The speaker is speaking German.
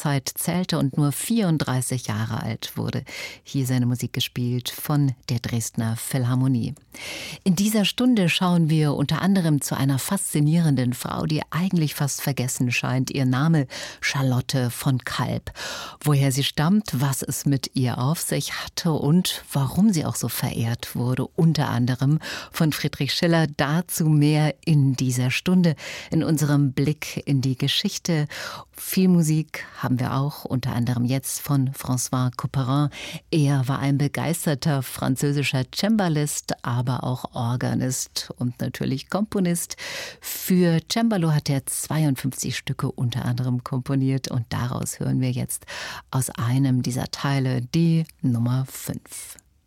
Zeit zählte und nur 34 Jahre alt wurde. Hier seine Musik gespielt von der Dresdner Philharmonie. In dieser Stunde schauen wir unter anderem zu einer faszinierenden Frau, die eigentlich fast vergessen scheint. Ihr Name Charlotte von Kalb. Woher sie stammt, was es mit ihr auf sich hatte und warum sie auch so verehrt wurde, unter anderem von Friedrich Schiller. Dazu mehr in dieser Stunde, in unserem Blick in die Geschichte. Viel Musik haben wir auch, unter anderem jetzt von François Couperin. Er war ein begeisterter französischer Cembalist, aber auch Organist und natürlich Komponist. Für Cembalo hat er 52 Stücke unter anderem komponiert und daraus hören wir jetzt aus einem dieser Teile die Nummer 5.